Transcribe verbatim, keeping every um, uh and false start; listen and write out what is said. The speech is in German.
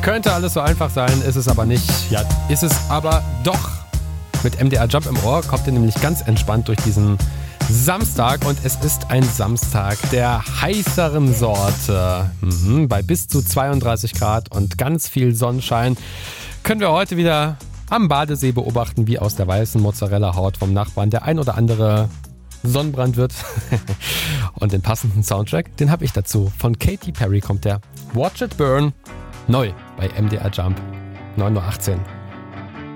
Könnte alles so einfach sein, ist es aber nicht. Ja, ist es aber doch. Mit M D R Jump im Ohr kommt ihr nämlich ganz entspannt durch diesen Samstag und es ist ein Samstag der heißeren Sorte. Mhm, bei bis zu zweiunddreißig Grad und ganz viel Sonnenschein können wir heute wieder am Badesee beobachten, wie aus der weißen Mozzarella-Haut vom Nachbarn der ein oder andere Sonnenbrand wird. Und den passenden Soundtrack, den habe ich dazu. Von Katy Perry kommt der Watch It Burn. Neu bei M D R Jump. neun Uhr achtzehn.